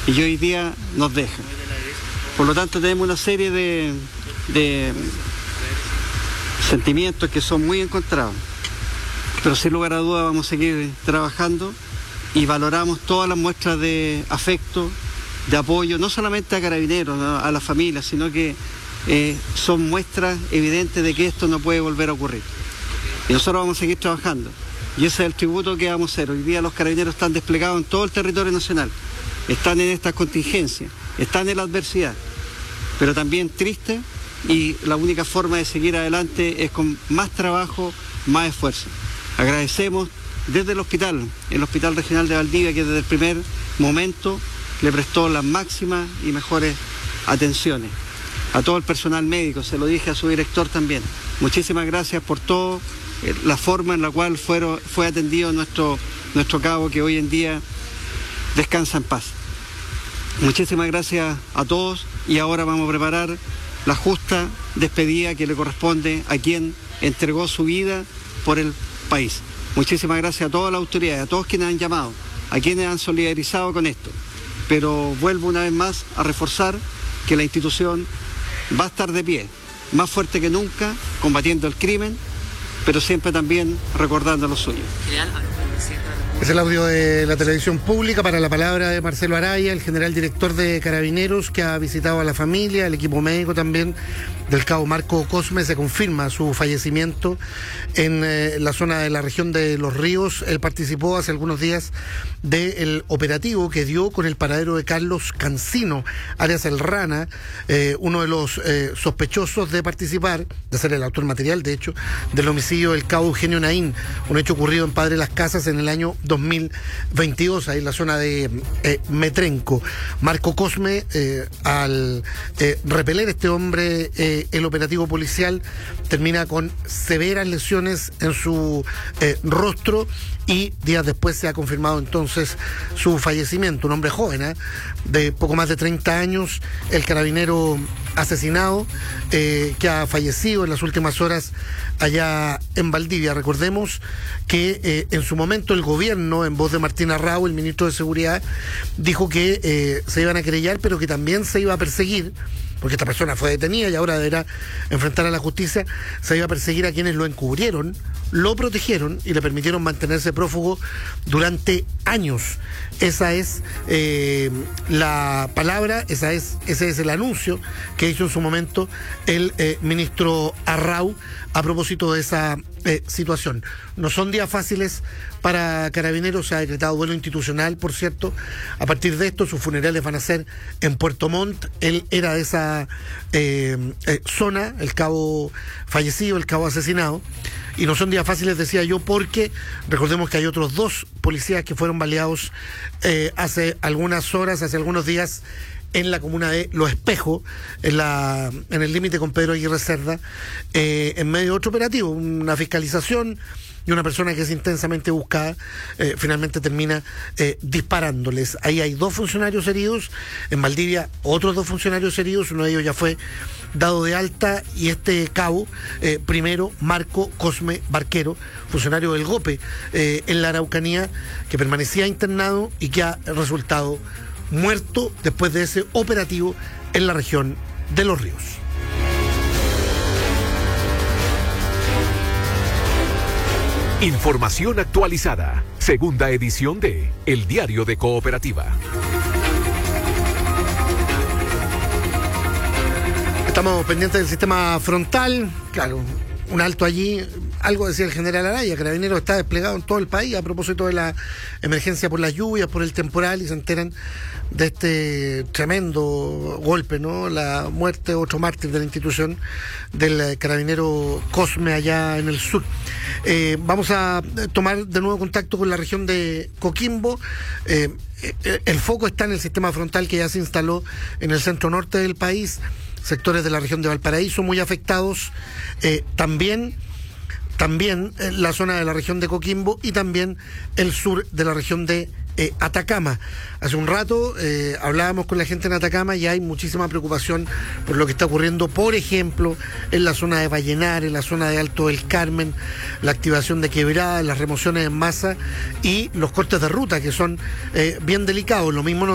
y hoy día nos deja. Por lo tanto, tenemos una serie de sentimientos que son muy encontrados, pero sin lugar a dudas vamos a seguir trabajando y valoramos todas las muestras de afecto, de apoyo, no solamente a Carabineros, ¿no?, a las familias, sino que son muestras evidentes de que esto no puede volver a ocurrir. Y nosotros vamos a seguir trabajando. Y ese es el tributo que vamos a hacer. Hoy día los Carabineros están desplegados en todo el territorio nacional. Están en estas contingencias, están en la adversidad, pero también tristes, y la única forma de seguir adelante es con más trabajo, más esfuerzo. Agradecemos desde el Hospital Regional de Valdivia, que desde el primer momento le prestó las máximas y mejores atenciones. A todo el personal médico, se lo dije a su director también. Muchísimas gracias por todo, la forma en la cual fue atendido nuestro cabo, que hoy en día descansa en paz. Muchísimas gracias a todos, y ahora vamos a preparar la justa despedida que le corresponde a quien entregó su vida por el país. Muchísimas gracias a todas las autoridades, a todos quienes han llamado, a quienes han solidarizado con esto. Pero vuelvo una vez más a reforzar que la institución va a estar de pie, más fuerte que nunca, combatiendo el crimen, pero siempre también recordando lo suyo. Es el audio de la televisión pública para la palabra de Marcelo Araya, el general director de Carabineros, que ha visitado a la familia, el equipo médico también del cabo Marco Cosme. Se confirma su fallecimiento en la zona de la región de Los Ríos. Él participó hace algunos días del operativo que dio con el paradero de Carlos Cancino, alias El Rana, uno de los sospechosos de participar, de ser el autor material, de hecho, del homicidio del cabo Eugenio Naín, un hecho ocurrido en Padre Las Casas en el año 2022, ahí en la zona de Metrenco. Marco Cosme, al repeler este hombre el operativo policial, termina con severas lesiones en su rostro, y días después se ha confirmado entonces su fallecimiento. Un hombre joven, de poco más de 30 años, el carabinero asesinado, que ha fallecido en las últimas horas allá en Valdivia. Recordemos que en su momento el gobierno, en voz de Martín Arrau, el ministro de Seguridad, dijo que se iban a querellar, pero que también se iba a perseguir, porque esta persona fue detenida y ahora deberá enfrentar a la justicia. Se iba a perseguir a quienes lo encubrieron, lo protegieron y le permitieron mantenerse prófugo durante años. Esa es la palabra, ese es el anuncio que hizo en su momento el ministro Arrau a propósito de esa situación. No son días fáciles para Carabineros. Se ha decretado duelo institucional, por cierto. A partir de esto, sus funerales van a ser en Puerto Montt. Él era de esa zona, el cabo fallecido, el cabo asesinado. Y no son días fáciles, decía yo, porque recordemos que hay otros 2 policías que fueron baleados hace algunas horas, hace algunos días, en la comuna de Los Espejos, en el límite con Pedro Aguirre Cerda, en medio de otro operativo, una fiscalización, y una persona que es intensamente buscada finalmente termina disparándoles. Ahí hay 2 funcionarios heridos, en Valdivia otros 2 funcionarios heridos, uno de ellos ya fue dado de alta, y este cabo, primero Marco Cosme Barquero, funcionario del GOPE en la Araucanía, que permanecía internado y que ha resultado muerto después de ese operativo en la región de Los Ríos. Información actualizada. Segunda edición de El Diario de Cooperativa. Estamos pendientes del sistema frontal. Claro, un alto allí. Algo decía el general Araya, Carabineros está desplegado en todo el país a propósito de la emergencia por las lluvias, por el temporal, y se enteran de este tremendo golpe, ¿no? La muerte, otro mártir de la institución, del carabinero Cosme allá en el sur. Vamos a tomar de nuevo contacto con la región de Coquimbo. El foco está en el sistema frontal que ya se instaló en el centro norte del país, sectores de la región de Valparaíso muy afectados, también la zona de la región de Coquimbo y también el sur de la región de Atacama. Hace un rato hablábamos con la gente en Atacama y hay muchísima preocupación por lo que está ocurriendo, por ejemplo, en la zona de Vallenar, en la zona de Alto del Carmen, la activación de quebradas, las remociones en masa y los cortes de ruta, que son bien delicados. Lo mismo